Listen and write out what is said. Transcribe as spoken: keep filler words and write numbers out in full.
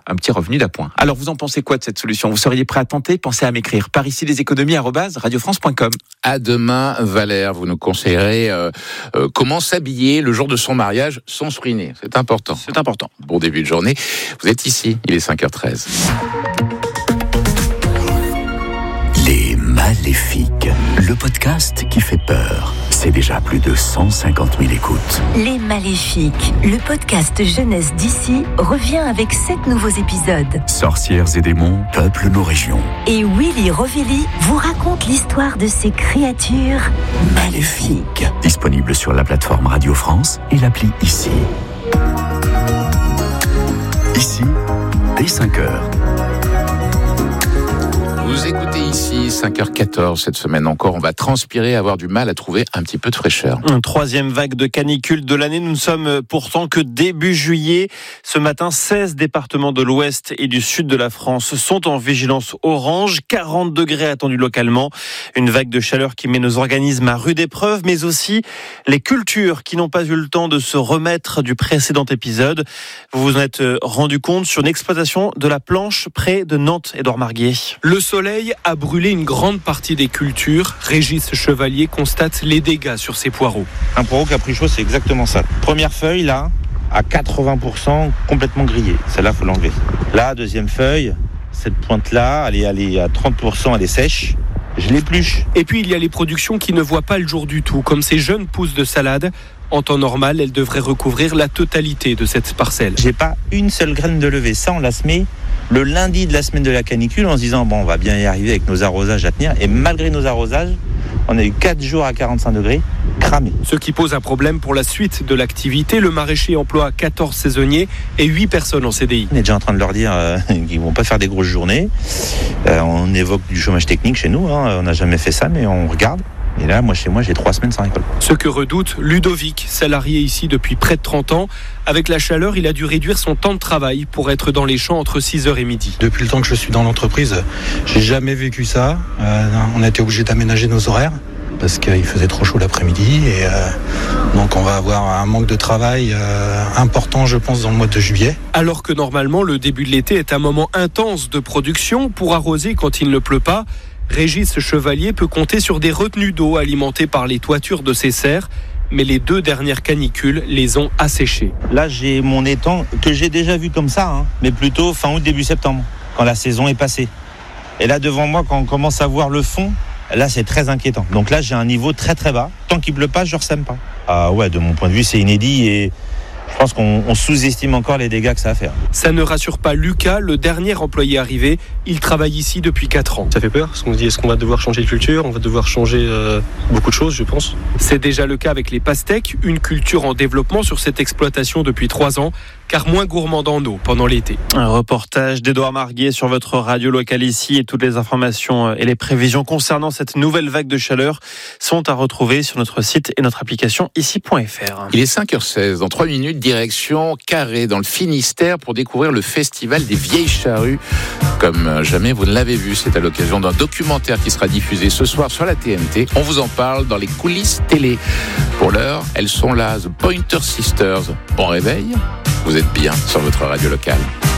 un petit revenu d'appoint. Alors vous en pensez quoi de cette solution ? Vous seriez prêt à tenter ? Pensez à m'écrire par ici les économies arobase radiofrance point com. À demain, Valère, vous nous conseillerez euh, euh, comment s'habiller le jour de son mariage sans se ruiner. C'est important. C'est important. Bon début de journée. Vous êtes ici, il est cinq heures treize. Les Maléfiques, le podcast qui fait peur. C'est déjà plus de cent cinquante mille écoutes. Les Maléfiques, le podcast jeunesse d'ici, revient avec sept nouveaux épisodes. Sorcières et démons peuplent nos régions. Et Willy Rovelli vous raconte l'histoire de ces créatures maléfiques. Disponible sur la plateforme Radio France et l'appli Ici. Ici, dès cinq heures. Vous écoutez ici, cinq heures quatorze, cette semaine encore, on va transpirer, avoir du mal à trouver un petit peu de fraîcheur. Une troisième vague de canicule de l'année, nous ne sommes pourtant que début juillet. Ce matin, seize départements de l'ouest et du sud de la France sont en vigilance orange, quarante degrés attendus localement. Une vague de chaleur qui met nos organismes à rude épreuve, mais aussi les cultures qui n'ont pas eu le temps de se remettre du précédent épisode. Vous vous en êtes rendu compte sur une exploitation de la Planche près de Nantes, Édouard Marguier. Le soleil a brûlé une grande partie des cultures. Régis Chevalier constate les dégâts sur ses poireaux. Un poireau qui a pris chaud, c'est exactement ça. Première feuille, là, à quatre-vingts pour cent complètement grillée. Celle-là, il faut l'enlever. Là, deuxième feuille, cette pointe-là, elle est, elle est à trente pour cent, elle est sèche. Je l'épluche. Et puis, il y a les productions qui ne voient pas le jour du tout, comme ces jeunes pousses de salade. En temps normal, elles devraient recouvrir la totalité de cette parcelle. J'ai pas une seule graine de levée. Ça, on l'a semé le lundi de la semaine de la canicule en se disant bon, on va bien y arriver avec nos arrosages à tenir. Et malgré nos arrosages, on a eu quatre jours à quarante-cinq degrés, cramés. Ce qui pose un problème pour la suite de l'activité. Le maraîcher emploie quatorze saisonniers et huit personnes en C D I. On est déjà en train de leur dire euh, qu'ils vont pas faire des grosses journées. Euh, on évoque du chômage technique chez nous. Hein. On n'a jamais fait ça, mais on regarde. Et là, moi, chez moi, j'ai trois semaines sans récolte. Ce que redoute Ludovic, salarié ici depuis près de trente ans. Avec la chaleur, il a dû réduire son temps de travail pour être dans les champs entre six heures et midi. Depuis le temps que je suis dans l'entreprise, j'ai jamais vécu ça. Euh, on a été obligé d'aménager nos horaires parce qu'il faisait trop chaud l'après-midi. Et euh, donc, on va avoir un manque de travail euh, important, je pense, dans le mois de juillet. Alors que normalement, le début de l'été est un moment intense de production pour arroser quand il ne pleut pas. Régis Chevalier peut compter sur des retenues d'eau alimentées par les toitures de ses serres, mais les deux dernières canicules les ont asséchées. Là, j'ai mon étang que j'ai déjà vu comme ça, hein, mais plutôt fin août, début septembre, quand la saison est passée. Et là, devant moi, quand on commence à voir le fond, là, c'est très inquiétant. Donc là, j'ai un niveau très très bas. Tant qu'il pleut pas, je ne ressème pas. Ah ouais, de mon point de vue, c'est inédit et je pense qu'on on sous-estime encore les dégâts que ça va faire. Ça ne rassure pas Lucas, le dernier employé arrivé. Il travaille ici depuis quatre ans. Ça fait peur, parce qu'on se dit est-ce qu'on va devoir changer de culture, on va devoir changer euh, beaucoup de choses, je pense. C'est déjà le cas avec les pastèques, une culture en développement sur cette exploitation depuis trois ans, car moins gourmande en eau pendant l'été. Un reportage d'Édouard Marguier sur votre radio locale ici, et toutes les informations et les prévisions concernant cette nouvelle vague de chaleur sont à retrouver sur notre site et notre application ici point f r. Il est cinq heures seize, dans trois minutes, direction Carré dans le Finistère pour découvrir le festival des Vieilles Charrues. Comme jamais vous ne l'avez vu, c'est à l'occasion d'un documentaire qui sera diffusé ce soir sur la T N T. On vous en parle dans les coulisses télé. Pour l'heure, elles sont là, The Pointer Sisters. Bon réveil, vous êtes bien sur votre radio locale.